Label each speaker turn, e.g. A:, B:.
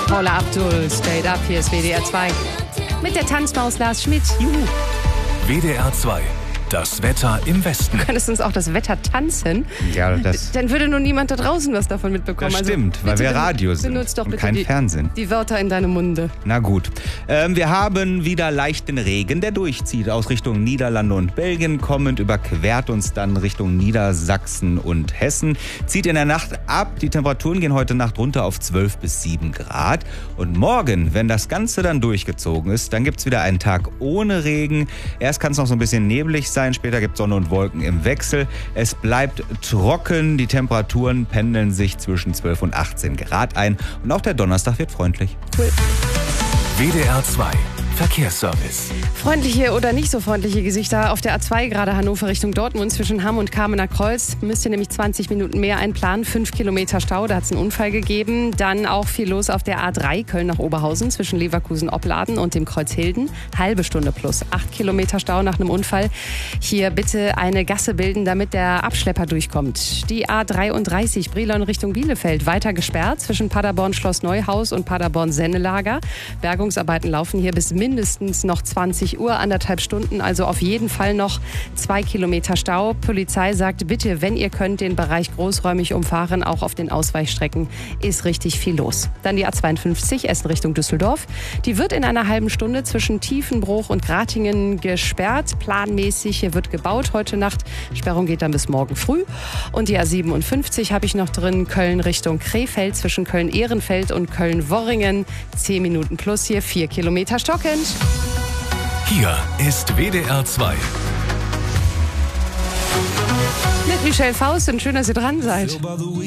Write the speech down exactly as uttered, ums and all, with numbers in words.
A: Paula Abdul, Straight Up, hier ist W D R zwei. Mit der Tanzmaus Lars Schmidt. Juhu.
B: W D R zwei. Das Wetter im Westen.
A: Du könntest uns auch das Wetter tanzen.
C: Ja, das.
A: Dann würde nur niemand da draußen was davon mitbekommen.
C: Das stimmt, also, weil wir Radio sind
A: benutzt doch
C: und
A: bitte
C: kein
A: die,
C: Fernsehen.
A: Die Wörter in deinem Munde.
C: Na gut. Ähm, wir haben wieder leichten Regen, der durchzieht aus Richtung Niederlande und Belgien kommend, überquert uns dann Richtung Niedersachsen und Hessen. Zieht in der Nacht ab. Die Temperaturen gehen heute Nacht runter auf zwölf bis sieben Grad. Und morgen, wenn das Ganze dann durchgezogen ist, dann gibt es wieder einen Tag ohne Regen. Erst kann es noch so ein bisschen neblig sein. Später gibt es Sonne und Wolken im Wechsel. Es bleibt trocken. Die Temperaturen pendeln sich zwischen zwölf und achtzehn Grad ein. Und auch der Donnerstag wird freundlich.
A: Cool.
B: W D R zwei. Verkehrsservice.
A: Freundliche oder nicht so freundliche Gesichter auf der A zwei, gerade Hannover Richtung Dortmund zwischen Hamm und Kamener Kreuz. Müsst ihr nämlich zwanzig Minuten mehr einplanen, fünf Kilometer Stau, da hat es einen Unfall gegeben. Dann auch viel los auf der A drei, Köln nach Oberhausen zwischen Leverkusen-Opladen und dem Kreuz Hilden. Halbe Stunde plus, acht Kilometer Stau nach einem Unfall. Hier bitte eine Gasse bilden, damit der Abschlepper durchkommt. Die A dreiunddreißig, Brilon Richtung Bielefeld, weiter gesperrt zwischen Paderborn-Schloss Neuhaus und Paderborn-Sennelager. Bergungsarbeiten laufen hier bis mindestens noch zwanzig Uhr, anderthalb Stunden, also auf jeden Fall noch zwei Kilometer Stau. Polizei sagt, bitte, wenn ihr könnt, den Bereich großräumig umfahren, auch auf den Ausweichstrecken ist richtig viel los. Dann die A zweiundfünfzig, Essen Richtung Düsseldorf. Die wird in einer halben Stunde zwischen Tiefenbruch und Gratingen gesperrt. Planmäßig, hier wird gebaut heute Nacht. Sperrung geht dann bis morgen früh. Und die A siebenundfünfzig habe ich noch drin, Köln Richtung Krefeld, zwischen Köln-Ehrenfeld und Köln-Worringen. Zehn Minuten plus hier, vier Kilometer stockend.
B: Hier ist W D R zwei.
A: Mit Michelle Faust und schön, dass ihr dran seid.